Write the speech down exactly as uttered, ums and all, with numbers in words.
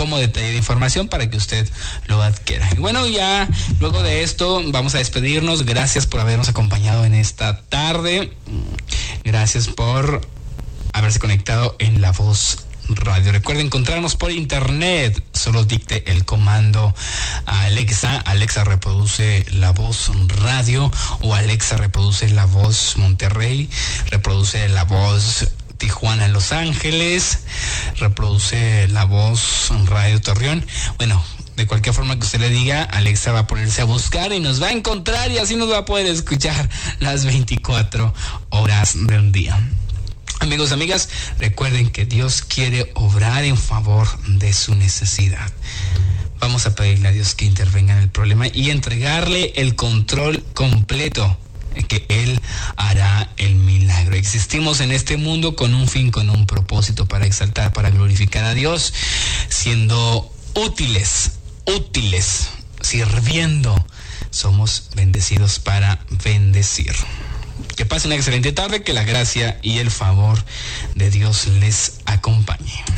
como detalle de información para que usted lo adquiera. Y bueno, ya luego de esto vamos a despedirnos. Gracias por habernos acompañado en esta tarde. Gracias por haberse conectado en La Voz Radio. Recuerde encontrarnos por internet. Solo dicte el comando a Alexa. Alexa reproduce La Voz Radio, o Alexa reproduce La Voz Monterrey, reproduce La Voz Tijuana, Los Ángeles, reproduce La Voz Radio Torreón. Bueno, de cualquier forma que usted le diga, Alexa va a ponerse a buscar y nos va a encontrar, y así nos va a poder escuchar las veinticuatro horas del día. Amigos, amigas, recuerden que Dios quiere obrar en favor de su necesidad. Vamos a pedirle a Dios que intervenga en el problema y entregarle el control completo, que Él hará el milagro. Existimos en este mundo con un fin, con un propósito, para exaltar, para glorificar a Dios, siendo útiles, útiles, sirviendo. Somos bendecidos para bendecir. Que pasen una excelente tarde, que la gracia y el favor de Dios les acompañe.